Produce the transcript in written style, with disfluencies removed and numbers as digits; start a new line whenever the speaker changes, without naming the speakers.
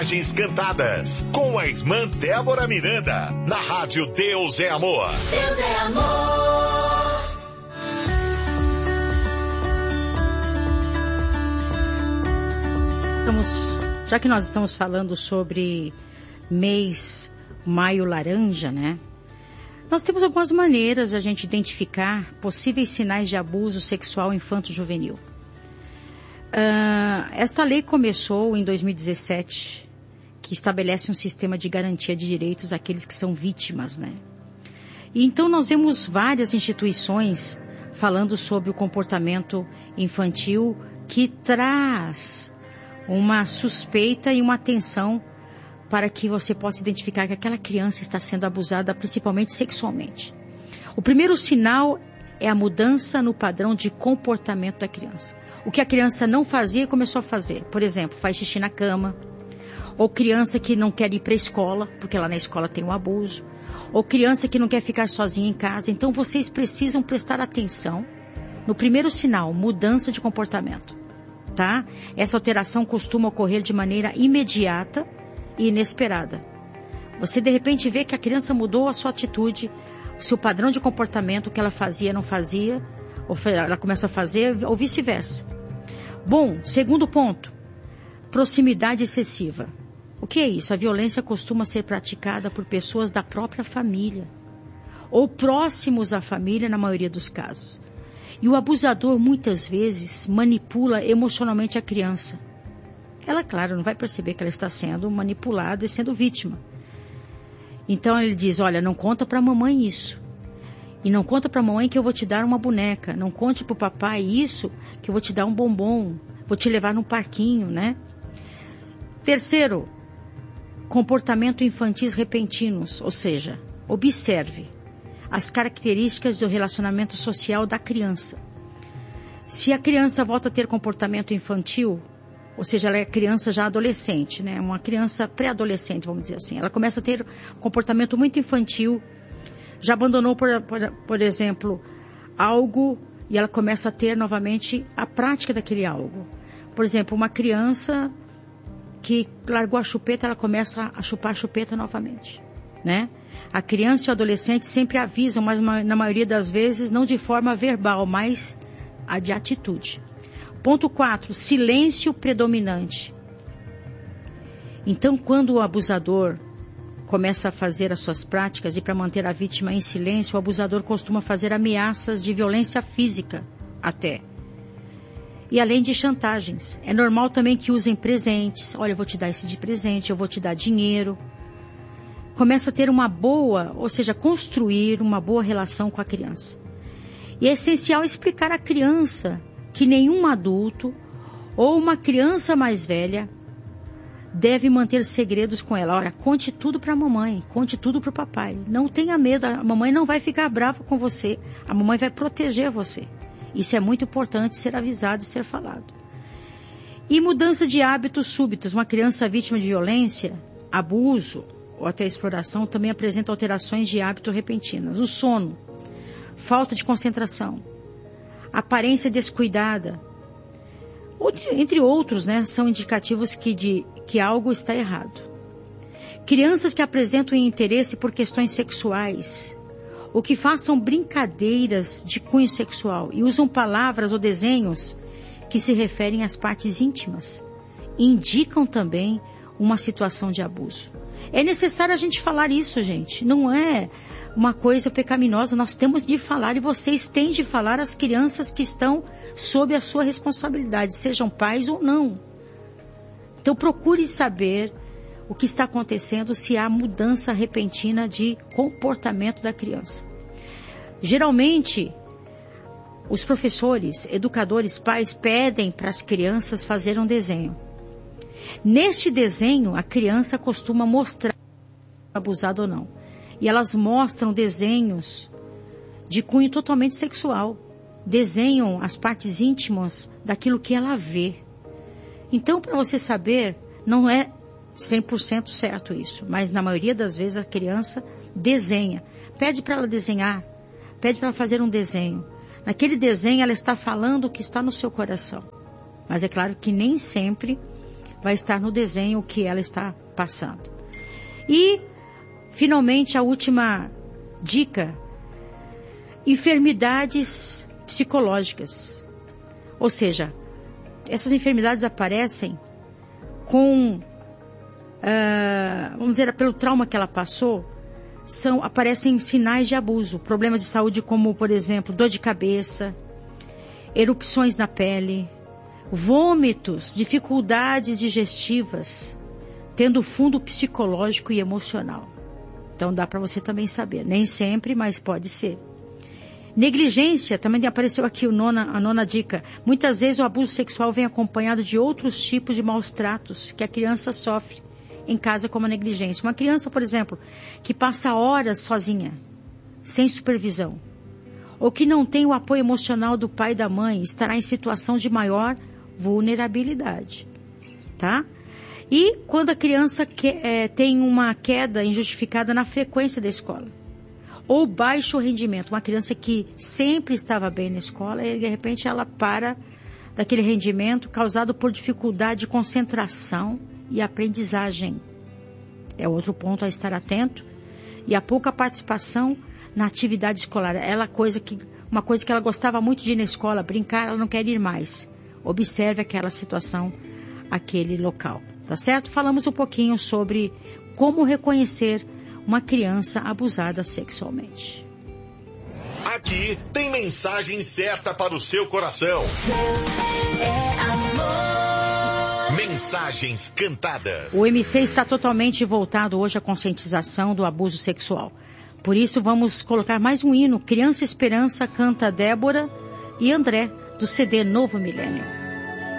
Cantadas com a irmã Débora Miranda, na rádio Deus é Amor.
Deus é amor.
Já que nós estamos falando sobre mês Maio Laranja, né? Nós temos algumas maneiras de a gente identificar possíveis sinais de abuso sexual infanto-juvenil. Esta lei começou em 2017, que estabelece um sistema de garantia de direitos àqueles que são vítimas, né? E então nós vemos várias instituições falando sobre o comportamento infantil que traz uma suspeita e uma atenção para que você possa identificar que aquela criança está sendo abusada, principalmente sexualmente. O primeiro sinal é a mudança no padrão de comportamento da criança. O que a criança não fazia, começou a fazer. Por exemplo, faz xixi na cama. Ou criança que não quer ir para a escola, porque lá na escola tem um abuso. Ou criança que não quer ficar sozinha em casa. Então, vocês precisam prestar atenção no primeiro sinal, mudança de comportamento. Tá? Essa alteração costuma ocorrer de maneira imediata e inesperada. Você, de repente, vê que a criança mudou a sua atitude, o seu padrão de comportamento, o que ela fazia, não fazia, ou ela começa a fazer, ou vice-versa. Bom, segundo ponto, proximidade excessiva. O que é isso? A violência costuma ser praticada por pessoas da própria família, ou próximos à família na maioria dos casos. E o abusador, muitas vezes, manipula emocionalmente a criança. Ela, claro, não vai perceber que ela está sendo manipulada e sendo vítima. Então ele diz, olha, não conta para a mamãe isso. E não conta para a mamãe que eu vou te dar uma boneca. Não conte para o papai isso, que eu vou te dar um bombom. Vou te levar num parquinho, né? Terceiro, comportamento infantis repentinos. Ou seja, observe as características do relacionamento social da criança. Se a criança volta a ter comportamento infantil, ou seja, ela é criança já adolescente, né? Uma criança pré-adolescente, vamos dizer assim. Ela começa a ter comportamento muito infantil, já abandonou, por exemplo, algo e ela começa a ter novamente a prática daquele algo. Por exemplo, uma criança que largou a chupeta, ela começa a chupar a chupeta novamente, né? A criança e o adolescente sempre avisam, mas na maioria das vezes não de forma verbal, mas a de atitude. Ponto 4, silêncio predominante. Então, quando o abusador começa a fazer as suas práticas e para manter a vítima em silêncio, o abusador costuma fazer ameaças de violência física até. E além de chantagens. É normal também que usem presentes. Olha, eu vou te dar esse de presente, eu vou te dar dinheiro. Começa a ter uma boa, ou seja, construir uma boa relação com a criança. E é essencial explicar à criança que nenhum adulto ou uma criança mais velha deve manter segredos com ela. Olha, conte tudo para a mamãe, conte tudo para o papai. Não tenha medo, a mamãe não vai ficar brava com você. A mamãe vai proteger você. Isso é muito importante ser avisado e ser falado. E mudança de hábitos súbitos. Uma criança vítima de violência, abuso ou até exploração também apresenta alterações de hábito repentinas. O sono, falta de concentração, aparência descuidada, entre outros, né, são indicativos que algo está errado. Crianças que apresentam interesse por questões sexuais, ou que façam brincadeiras de cunho sexual e usam palavras ou desenhos que se referem às partes íntimas, indicam também uma situação de abuso. É necessário a gente falar isso, gente. Não é uma coisa pecaminosa, nós temos de falar e vocês têm de falar às crianças que estão sob a sua responsabilidade, sejam pais ou não. Então procure saber o que está acontecendo, se há mudança repentina de comportamento da criança. Geralmente, os professores, educadores, pais pedem para as crianças fazerem um desenho. Neste desenho, a criança costuma mostrar se é abusada ou não. E elas mostram desenhos de cunho totalmente sexual. Desenham as partes íntimas daquilo que ela vê. Então, para você saber, não é 100% certo isso. Mas na maioria das vezes a criança desenha. Pede para ela desenhar. Pede para ela fazer um desenho. Naquele desenho ela está falando o que está no seu coração. Mas é claro que nem sempre vai estar no desenho o que ela está passando. E, finalmente, a última dica: enfermidades psicológicas. Ou seja, essas enfermidades aparecem com, vamos dizer, pelo trauma que ela passou, aparecem sinais de abuso, problemas de saúde como, por exemplo, dor de cabeça, erupções na pele, vômitos, dificuldades digestivas, tendo fundo psicológico e emocional. Então dá para você também saber, nem sempre, mas pode ser. Negligência, também apareceu aqui a nona dica. Muitas vezes o abuso sexual vem acompanhado de outros tipos de maus tratos que a criança sofre em casa, como a negligência. Uma criança, por exemplo, que passa horas sozinha, sem supervisão, ou que não tem o apoio emocional do pai e da mãe, estará em situação de maior vulnerabilidade, tá? E quando a criança tem uma queda injustificada na frequência da escola, ou baixo rendimento, uma criança que sempre estava bem na escola e de repente ela para daquele rendimento causado por dificuldade de concentração e aprendizagem. É outro ponto a estar atento. E a pouca participação na atividade escolar. Uma coisa que ela gostava muito de ir na escola, brincar, ela não quer ir mais. Observe aquela situação, aquele local. Tá certo? Falamos um pouquinho sobre como reconhecer uma criança abusada sexualmente.
Aqui tem mensagem certa para o seu coração.
Deus é amor.
Mensagens cantadas.
O MC está totalmente voltado hoje à conscientização do abuso sexual. Por isso vamos colocar mais um hino. Criança Esperança canta Débora e André, do CD Novo Milênio.